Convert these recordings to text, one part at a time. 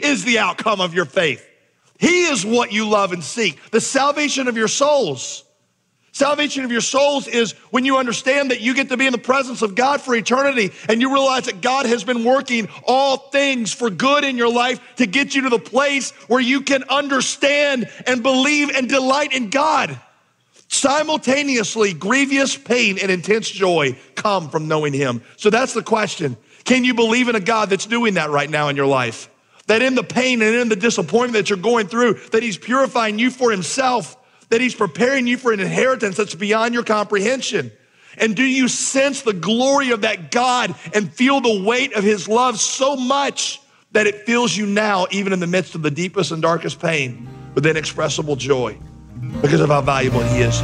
is the outcome of your faith. He is what you love and seek. The salvation of your souls. Salvation of your souls is when you understand that you get to be in the presence of God for eternity and you realize that God has been working all things for good in your life to get you to the place where you can understand and believe and delight in God. Simultaneously, grievous pain and intense joy come from knowing him. So that's the question. Can you believe in a God that's doing that right now in your life? That in the pain and in the disappointment that you're going through, that he's purifying you for himself, that he's preparing you for an inheritance that's beyond your comprehension. And do you sense the glory of that God and feel the weight of his love so much that it fills you now, even in the midst of the deepest and darkest pain, with inexpressible joy because of how valuable he is to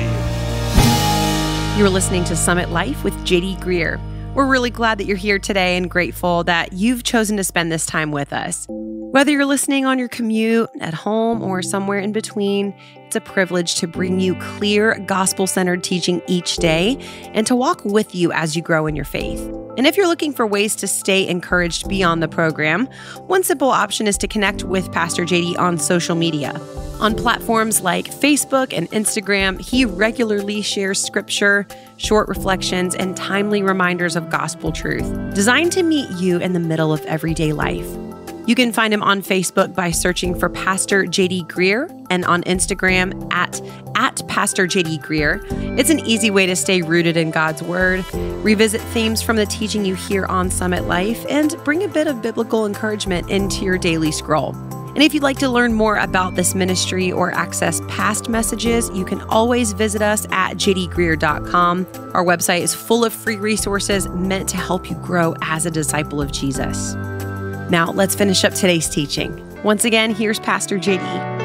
you? You're listening to Summit Life with JD Greear. We're really glad that you're here today and grateful that you've chosen to spend this time with us. Whether you're listening on your commute, at home, or somewhere in between, it's a privilege to bring you clear, gospel-centered teaching each day and to walk with you as you grow in your faith. And if you're looking for ways to stay encouraged beyond the program, one simple option is to connect with Pastor JD on social media. On platforms like Facebook and Instagram, he regularly shares scripture, short reflections, and timely reminders of gospel truth, designed to meet you in the middle of everyday life. You can find him on Facebook by searching for Pastor JD Greear and on Instagram at Pastor JD Greear. It's an easy way to stay rooted in God's Word, revisit themes from the teaching you hear on Summit Life, and bring a bit of biblical encouragement into your daily scroll. And if you'd like to learn more about this ministry or access past messages, you can always visit us at jdgreear.com. Our website is full of free resources meant to help you grow as a disciple of Jesus. Now, let's finish up today's teaching. Once again, here's Pastor JD.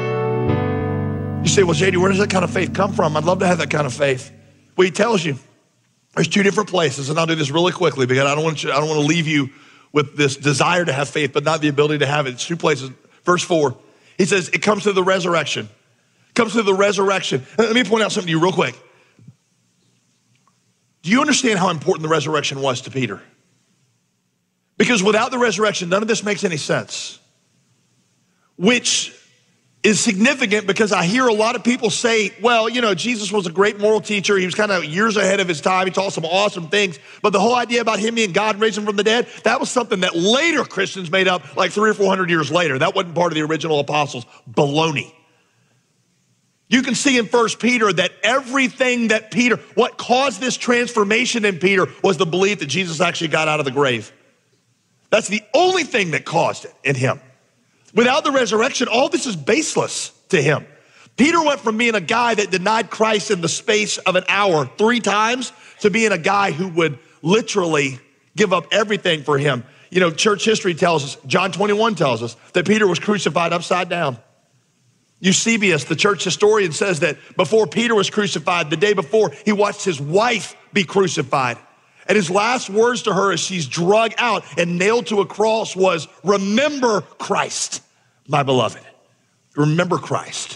You say, well, JD, where does that kind of faith come from? I'd love to have that kind of faith. Well, he tells you there's two different places, and I'll do this really quickly because I don't want to leave you with this desire to have faith, but not the ability to have it. It's two places. Verse 4, he says, it comes through the resurrection. It comes through the resurrection. Let me point out something to you real quick. Do you understand how important the resurrection was to Peter? Because without the resurrection, none of this makes any sense. Which is significant because I hear a lot of people say, well, you know, Jesus was a great moral teacher. He was kind of years ahead of his time. He taught some awesome things. But the whole idea about him being God and raising him from the dead, that was something that later Christians made up like 300 or 400 years later. That wasn't part of the original apostles. Baloney. You can see in 1 Peter that everything that Peter, what caused this transformation in Peter was the belief that Jesus actually got out of the grave. That's the only thing that caused it in him. Without the resurrection, all this is baseless to him. Peter went from being a guy that denied Christ in the space of an hour 3 times to being a guy who would literally give up everything for him. You know, church history tells us, John 21 tells us that Peter was crucified upside down. Eusebius, the church historian, says that before Peter was crucified, the day before, he watched his wife be crucified. And his last words to her as she's dragged out and nailed to a cross was, remember Christ, my beloved. Remember Christ.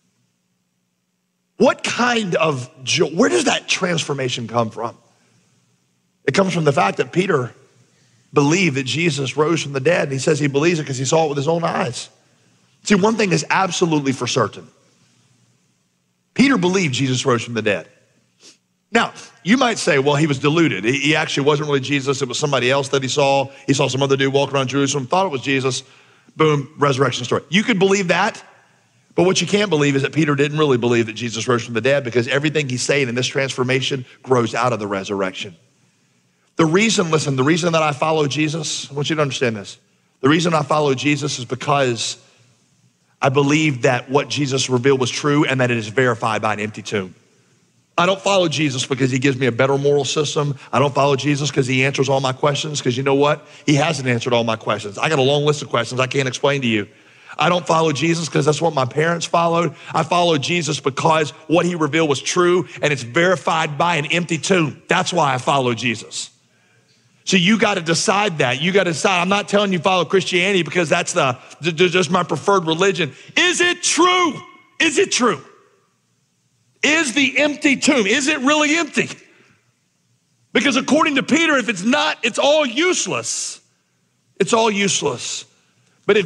What kind of joy, where does that transformation come from? It comes from the fact that Peter believed that Jesus rose from the dead. And he says he believes it because he saw it with his own eyes. See, one thing is absolutely for certain. Peter believed Jesus rose from the dead. Now, you might say, well, he was deluded. He actually wasn't really Jesus. It was somebody else that he saw. He saw some other dude walk around Jerusalem, thought it was Jesus. Boom, resurrection story. You could believe that, but what you can't believe is that Peter didn't really believe that Jesus rose from the dead because everything he's saying in this transformation grows out of the resurrection. The reason that I follow Jesus, I want you to understand this. The reason I follow Jesus is because I believe that what Jesus revealed was true and that it is verified by an empty tomb. I don't follow Jesus because he gives me a better moral system. I don't follow Jesus because he answers all my questions, because you know what? He hasn't answered all my questions. I got a long list of questions I can't explain to you. I don't follow Jesus because that's what my parents followed. I follow Jesus because what he revealed was true and it's verified by an empty tomb. That's why I follow Jesus. So you got to decide that. You got to decide. I'm not telling you follow Christianity because that's just my preferred religion. Is it true? Is it true? Is the empty tomb, is it really empty? Because according to Peter, if it's not, it's all useless. It's all useless.